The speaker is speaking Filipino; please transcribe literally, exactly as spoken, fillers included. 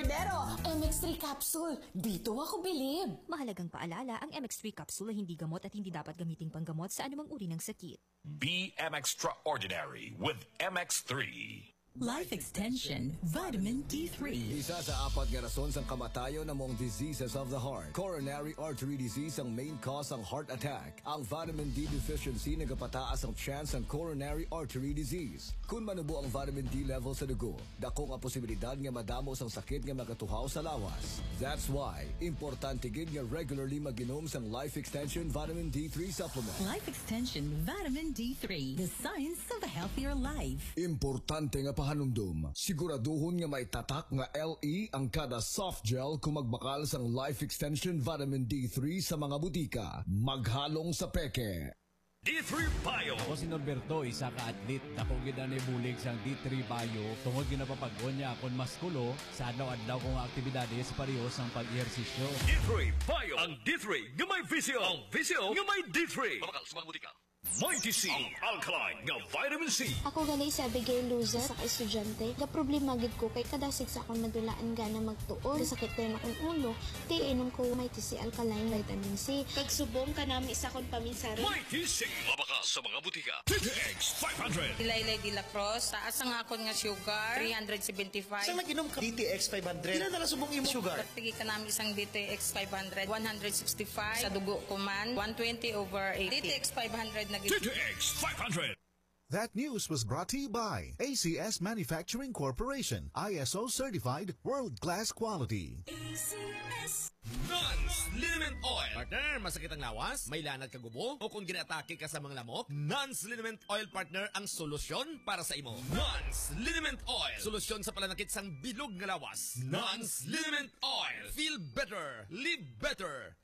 Cordero, M X three capsule. Dito ako bilib. Mahalagang paalala, ang M X three capsule ay hindi gamot at hindi dapat gamiting panggamot sa anumang uri ng sakit. Be M Extraordinary with M X three. Life Extension Vitamin D three. Isa sa apat nga rason sang kamatayon namong diseases of the heart. Coronary artery disease ang main cause ng heart attack. Ang vitamin D deficiency nagapataas ang chance ng coronary artery disease. Kung manubo ang vitamin D level sa dugo, dako nga posibilidad nga madamo sang sakit nga magatuhaw sa lawas. That's why importante gid nga regularly mag-inom sang Life Extension Vitamin D three supplement. Life Extension Vitamin D three. The science of a healthier life. Importante nga pahanumdum, siguraduhon nga may tatak nga L E ang kada soft gel kung magbakal sang Life Extension Vitamin D three sa mga butika. Maghalong sa peke. D three Bio. Ako si Norberto, isa ka atlet. Ako gina ni bulig sang D three Bio. Tungod ginapapagod niya akong maskulo sa adlaw-adlaw kong aktibidades parehos ang pag-ehersisyo. D three Bio. Ang D three nga may visyo. Ang visyo nga may D three. Mabakal sa mga butika. Mighty C, ang alkaline nga vitamin C. Ako gali sa Abigail Luza sa estudyante. Ga problema gid ko kay kadasig sa akong madulaan gana magtuon. Kasakit rin akong ulo. Di inom ko Mighty C alkaline vitamin C. Kagsubong ka nami sa akong paminsara. Mighty C, mabaka sa mga butika. T T X five hundred. Ilaylay de la Cruz, taas ang akon nga sugar, three seventy-five. Sa nag-inom ka D T X five hundred. Ilan na lang subong imo sugar? Pagtigi ka namin isang D T X five hundred, one sixty-five. Sa dugo ko man, one twenty over eighty. D T X five hundred na T T X five hundred. That news was brought to you by A C S Manufacturing Corporation, I S O certified, world-class quality. A C S Nans Liniment Oil. Partner, masakit ang lawas? May lanad ka gubo? O kung ginatake ka sa mga lamok? Nans Liniment Oil, partner, ang solusyon para sa imo. Nans Liniment Oil. Solusyon sa palanakit sang bilog nga lawas. Nans Liniment Oil. Feel better. Live better.